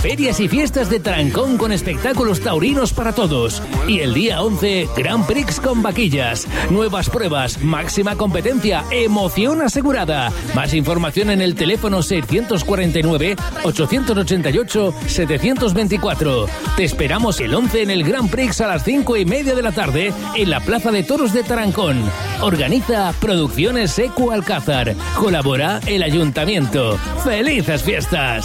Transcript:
Ferias y fiestas de Trancón con espectáculos taurinos para todos. Y el día 11, Grand Prix con vaquillas. Nuevas pruebas, máxima competencia, emoción asegurada. Más información en el teléfono 649-888-724. Te esperamos el 11 en el Grand Prix a las 5:30 de la tarde en la Plaza de Toros de Tarancón. Organiza Producciones Eco Alcázar. Colabora el Ayuntamiento. ¡Felices fiestas!